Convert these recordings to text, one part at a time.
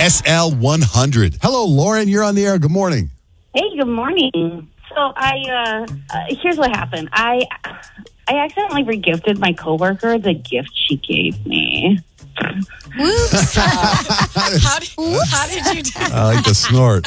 SL100. Hello, Lauren. You're on the air. Good morning. Hey, good morning. So here's what happened. I accidentally regifted my coworker the gift she gave me. Whoops. How did you do that? I like the snort.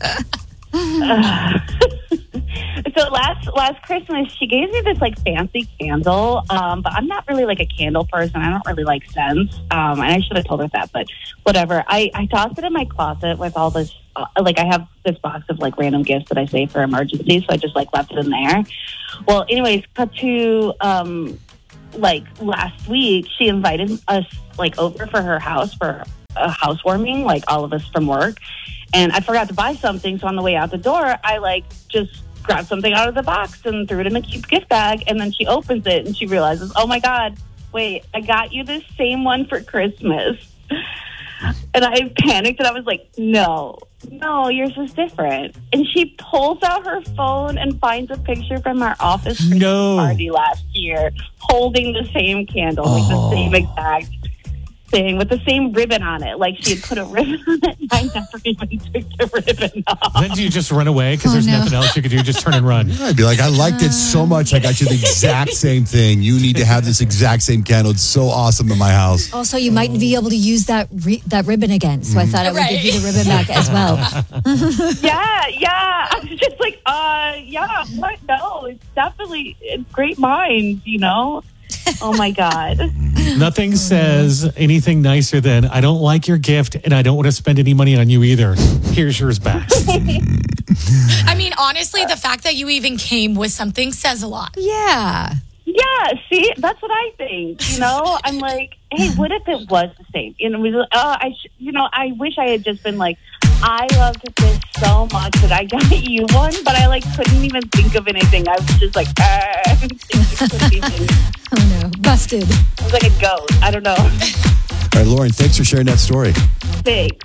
So last Christmas, she gave me this like fancy candle, but I'm not really like a candle person. I don't really like scents, and I should have told her that, but whatever. I tossed it in my closet with all this, like I have this box of like random gifts that I save for emergencies, so I just like left it in there. Well, anyways, cut to like last week, she invited us like over for her house for a housewarming, like all of us from work, and I forgot to buy something, so on the way out the door, I like just grabbed something out of the box and threw it in a cute gift bag, and then she opens it and she realizes, oh my God, wait, I got you this same one for Christmas. And I panicked and I was like, no, yours is different. And she pulls out her phone and finds a picture from our office party last year holding the same candle, like the same exact thing with the same ribbon on it. Like she had put a ribbon on it and I never even took the ribbon off. Then do you just run away because there's nothing else you could do? Just turn and run. I'd be like, I liked it so much. I got you the exact same thing. You need to have this exact same candle. It's so awesome in my house. Also, you might be able to use that ribbon again. So I thought I would give you the ribbon back as well. Yeah. I was just like, what? No, it's great minds, you know? Oh my God. Nothing says anything nicer than, I don't like your gift and I don't want to spend any money on you either. Here's yours back. I mean, honestly, the fact that you even came with something says a lot. Yeah. Yeah, see, that's what I think. You know, I'm like, hey, what if it was the same? And it was, I wish I had just been like, I loved this so much that I got you one, but I like couldn't even think of anything. I was just like, Oh no, busted. I was like a ghost. I don't know. All right, Lauren, thanks for sharing that story. Thanks.